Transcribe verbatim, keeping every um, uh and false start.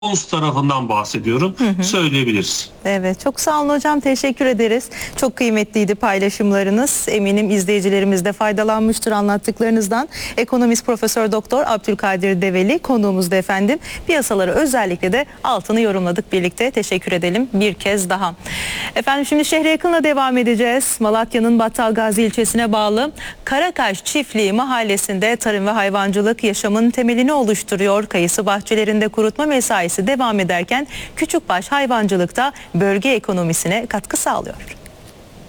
Ons tarafından bahsediyorum. Hı hı. Söyleyebiliriz. Evet, çok sağ olun hocam, teşekkür ederiz. Çok kıymetliydi paylaşımlarınız. Eminim izleyicilerimiz de faydalanmıştır anlattıklarınızdan. Ekonomist Profesör Doktor Abdülkadir Develi konuğumuzda efendim. Piyasaları özellikle de altını yorumladık birlikte. Teşekkür edelim bir kez daha. Efendim şimdi şehre yakınla devam edeceğiz. Malatya'nın Battalgazi ilçesine bağlı Karakaş Çiftliği mahallesinde tarım ve hayvancılık yaşamın temelini oluşturuyor. Kayısı bahçelerinde kurutma mesaisi devam ederken küçükbaş hayvancılıkta bölge ekonomisine katkı sağlıyor.